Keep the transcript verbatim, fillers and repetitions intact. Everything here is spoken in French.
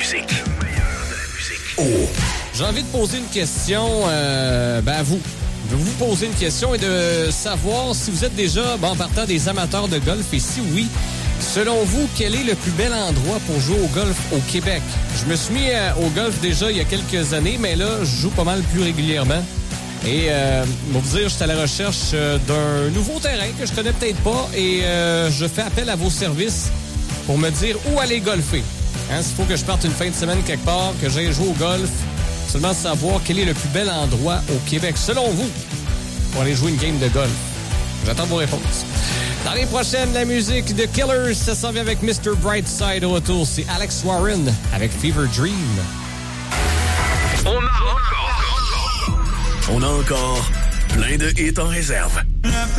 musique. Le meilleur de la musique. Oh. J'ai envie de poser une question euh, ben à vous. Je vais vous poser une question et de savoir si vous êtes déjà, bon, en partant des amateurs de golf, et si oui, selon vous, quel est le plus bel endroit pour jouer au golf au Québec? Je me suis mis euh, au golf déjà il y a quelques années, mais là, je joue pas mal plus régulièrement. Et, euh, on va vous dire, je suis à la recherche euh, d'un nouveau terrain que je connais peut-être pas et euh, je fais appel à vos services pour me dire où aller golfer. Hein, s'il faut que je parte une fin de semaine quelque part, que j'aille jouer au golf, seulement savoir quel est le plus bel endroit au Québec, selon vous, pour aller jouer une game de golf. J'attends vos réponses. Dans les prochaines, la musique de Killers, ça s'en vient avec mister Brightside au retour. C'est Alex Warren avec Fever Dream. On a encore, on a encore plein de hits en réserve.